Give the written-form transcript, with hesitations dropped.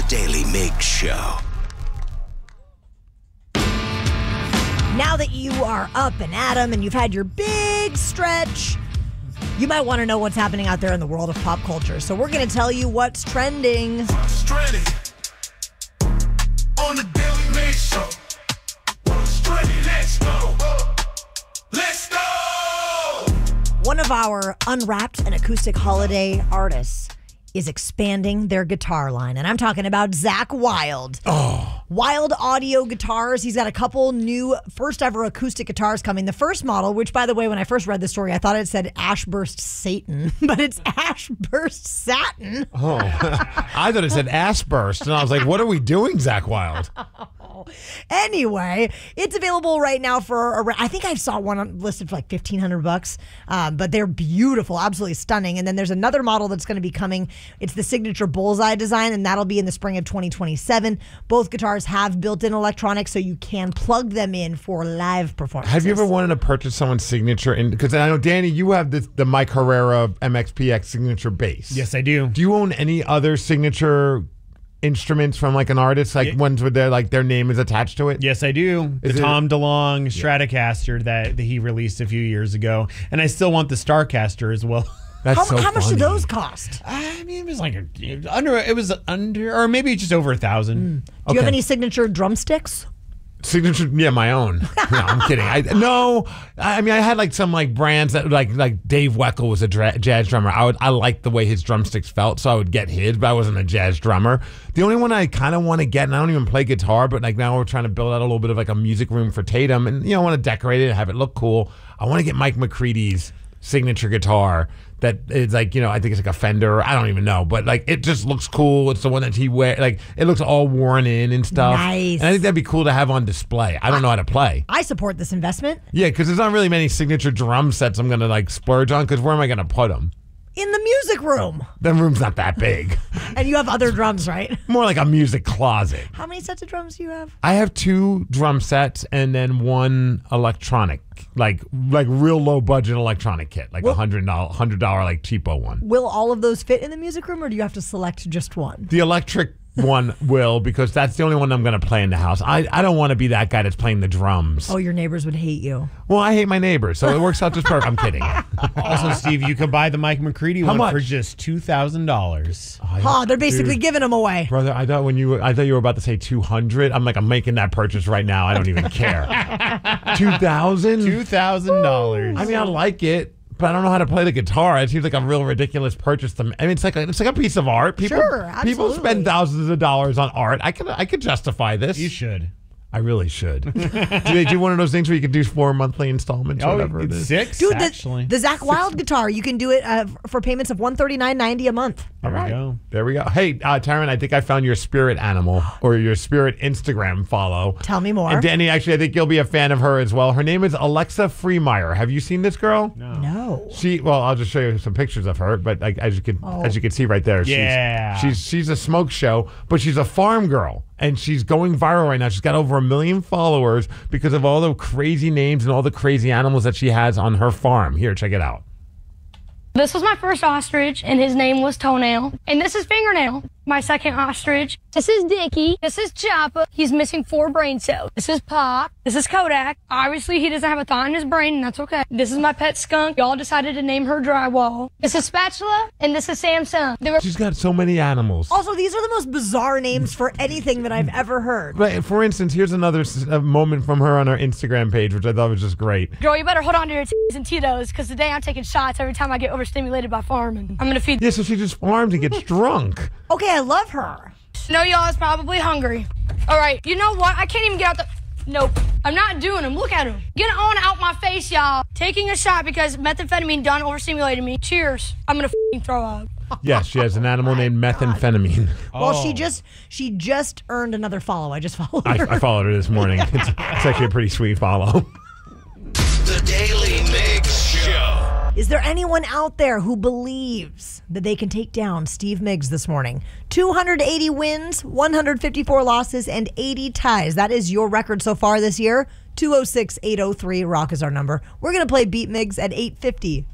The Daily Mix Show. Now that you are up and at 'em and you've had your big stretch, you might want to know what's happening out there in the world of pop culture. So we're going to tell you what's trending. What's trending on the Daily Mix Show? What's trending? Let's go. Let's go. One of our Unwrapped and Acoustic Holiday artists is expanding their guitar line, and I'm talking about Zakk Wylde. Wild Audio Guitars. He's got a couple new first ever acoustic guitars coming. The first model, which by the way, when I first read the story, I thought it said Ashburst Satan, but it's Ashburst Satin. Oh, I thought it said ass burst, and I was like, what are we doing, Zakk Wylde? Anyway, it's available right now for, I think I saw one listed for like $1,500, but they're beautiful, absolutely stunning. And then there's another model that's going to be coming. It's the signature bullseye design, and that'll be in the spring of 2027. Both guitars have built-in electronics, so you can plug them in for live performances. Have you ever wanted to purchase someone's signature? Because I know, Danny, you have the Mike Herrera MXPX signature bass. Yes, I do. Do you own any other signature instruments from like an artist, like ones with their name is attached to it? Yes, I do. The Tom DeLonge Stratocaster that he released a few years ago, and I still want the Starcaster as well. That's How much do those cost? I mean, it was like under, or maybe just over $1,000. Do you have any signature drumsticks? Signature, yeah, my own. No, I'm kidding. I mean, I had like some like brands that like Dave Weckl was a jazz drummer. I liked the way his drumsticks felt, so I would get his, but I wasn't a jazz drummer. The only one I kind of want to get, and I don't even play guitar, but like now we're trying to build out a little bit of like a music room for Tatum, and I want to decorate it and have it look cool. I want to get Mike McCready's signature guitar. That is like, I think it's like a Fender. I don't even know. But like, it just looks cool. It's the one that he wears. Like, it looks all worn in and stuff. Nice. And I think that'd be cool to have on display. I don't know how to play. I support this investment. Yeah, because there's not really many signature drum sets I'm going to like splurge on, because where am I going to put them? In the music room. The room's not that big. And you have other drums, right? More like a music closet. How many sets of drums do you have? I have 2 drum sets and then 1 electronic, like real low budget electronic kit, like $100 like cheapo one. Will all of those fit in the music room, or do you have to select just one? The electric one will, because that's the only one I'm going to play in the house. I don't want to be that guy that's playing the drums. Oh, your neighbors would hate you. Well, I hate my neighbors, so it works out just perfect. I'm kidding. Also, Steve, you could buy the Mike McCready one much? for just $2,000. They're basically giving them away. Brother, I thought you were about to say 200. I'm making that purchase right now. I don't even care. 2,000? $2,000. I mean, I like it, but I don't know how to play the guitar. It seems like a real ridiculous purchase to me. I mean, it's like a piece of art. People spend thousands of dollars on art. I could justify this. You should. I really should. Do they do one of those things where you can do 4 monthly installments or whatever it is? 6, Dude, actually. the Zakk Wylde guitar, you can do it for payments of $139.90 a month. There we go. There we go. Hey, Taryn, I think I found your spirit animal, or your spirit Instagram follow. Tell me more. And Danny, actually, I think you'll be a fan of her as well. Her name is Alexa Freemeyer. Have you seen this girl? No. I'll just show you some pictures of her. But like, as you can see right there, she's a smoke show, but she's a farm girl. And she's going viral right now. She's got over 1 million followers because of all the crazy names and all the crazy animals that she has on her farm. Here, check it out. This was my first ostrich, and his name was Toenail. And this is Fingernail, my second ostrich. This is Dickie. This is Choppa. He's missing 4 brain cells. This is Pop. This is Kodak. Obviously, he doesn't have a thought in his brain, and that's okay. This is my pet skunk. Y'all decided to name her Drywall. This is Spatula, and this is Samsung. She's got so many animals. Also, these are the most bizarre names for anything that I've ever heard. Right. For instance, here's another moment from her on her Instagram page, which I thought was just great. Girl, you better hold on to your T's and Tito's, because today I'm taking shots every time I get overstimulated by farming. I'm going to feed. Yeah, so she just farms and gets drunk. Okay, I love her. No, y'all is probably hungry. All right, you know what? I can't even get out the... Nope. I'm not doing them. Look at him. Get on out my face, y'all. Taking a shot because methamphetamine done overstimulated me. Cheers. I'm going to f***ing throw up. Yes, she has an animal named methamphetamine. Well, she just earned another follow. I just followed her. I followed her this morning. It's actually a pretty sweet follow. The Daily Mix Show. Is there anyone out there who believes that they can take down Steve Miggs this morning? 280 wins, 154 losses, and 80 ties. That is your record so far this year. 206-803-ROCK is our number. We're going to play Beat Miggs at 8:50